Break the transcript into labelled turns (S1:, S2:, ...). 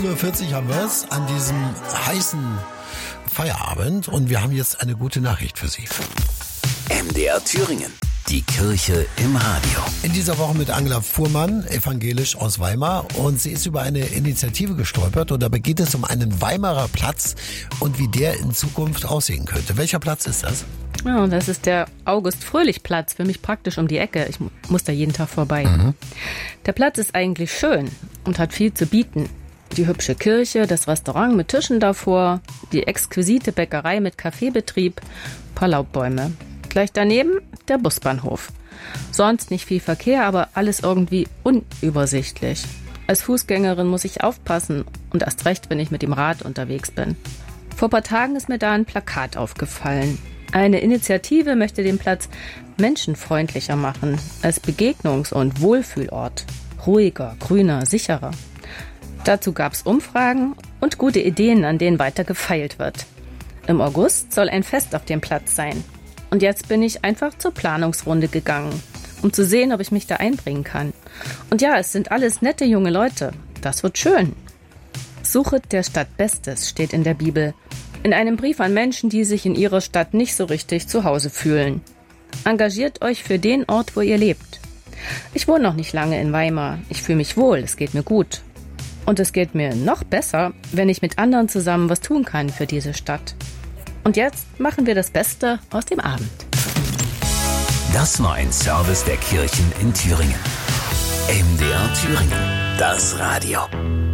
S1: 40 Uhr haben wir es an diesem heißen Feierabend und wir haben jetzt eine gute Nachricht für Sie.
S2: MDR Thüringen. Die Kirche im Radio.
S1: In dieser Woche mit Angela Fuhrmann, evangelisch aus Weimar. Und sie ist über eine Initiative gestolpert. Und dabei geht es um einen Weimarer Platz und wie der in Zukunft aussehen könnte. Welcher Platz ist das?
S3: Ja, das ist der August-Fröhlich-Platz. Für mich praktisch um die Ecke. Ich muss da jeden Tag vorbei. Der Platz ist eigentlich schön und hat viel zu bieten. Die hübsche Kirche, das Restaurant mit Tischen davor, die exquisite Bäckerei mit Kaffeebetrieb, paar Laubbäume. Gleich daneben der Busbahnhof. Sonst nicht viel Verkehr, aber alles irgendwie unübersichtlich. Als Fußgängerin muss ich aufpassen und erst recht, wenn ich mit dem Rad unterwegs bin. Vor ein paar Tagen ist mir da ein Plakat aufgefallen. Eine Initiative möchte den Platz menschenfreundlicher machen, als Begegnungs- und Wohlfühlort. Ruhiger, grüner, sicherer. Dazu gab es Umfragen und gute Ideen, an denen weiter gefeilt wird. Im August soll ein Fest auf dem Platz sein. Und jetzt bin ich einfach zur Planungsrunde gegangen, um zu sehen, ob ich mich da einbringen kann. Und ja, es sind alles nette junge Leute. Das wird schön. Suchet der Stadt Bestes steht in der Bibel. In einem Brief an Menschen, die sich in ihrer Stadt nicht so richtig zu Hause fühlen. Engagiert euch für den Ort, wo ihr lebt. Ich wohne noch nicht lange in Weimar. Ich fühle mich wohl, es geht mir gut. Und es geht mir noch besser, wenn ich mit anderen zusammen was tun kann für diese Stadt. Und jetzt machen wir das Beste aus dem Abend.
S2: Das war ein Service der Kirchen in Thüringen. MDR Thüringen. Das Radio.